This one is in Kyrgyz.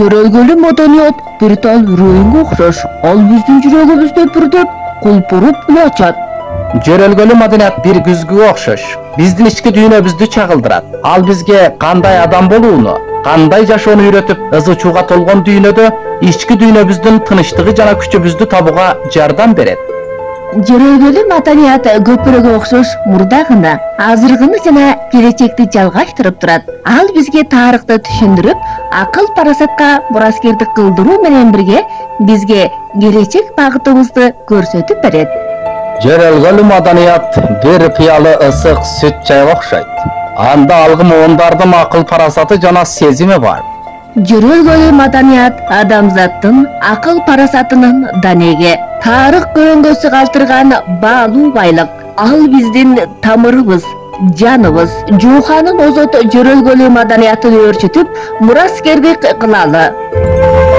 Жөрөлгөлүү маданият бир тал рөйүнгө окшош. Ал биздин жүрөгүбүздө бүрдөп, кулпуруп ачат. Жөрөлгөлүү маданият бир күзгүгө окшош. Биздин ички дүйнөбүздү чагылдырат. Ал бизге кандай адам болууну, кандай жашоону үйрөтүп, ызы чууга толгон дүйнөдө ички дүйнөбүздүн тынычтыгы жана күчүбүздү табууга жардам берет. Жөрөлгөлүү маданият көпүрөгө окшош мурда гана, азыркыны жана келечекти жалгаштырып турат. Ал бизге тарыхты түшүндүрүп, акыл парасатка мураскердик кылдыруу менен бирге бизге келечек багытыбызды көрсөтүп берет. Жөрөлгөлүү маданият бир пыялы ысык сүт чайга окшойт. Анда алгы муундардын акыл парасаты жана сезими бар. Жөрөлгөлүү маданият адамзаттын акыл парасатынын данеги, тарых көрөңгөсү калтырган баалуу байлык. Ал биздин тамырыбыз, жаныбыз. Жууханын озот жөрөлгөлүү маданиятын өөрчүтүп, мураскердик кылалы.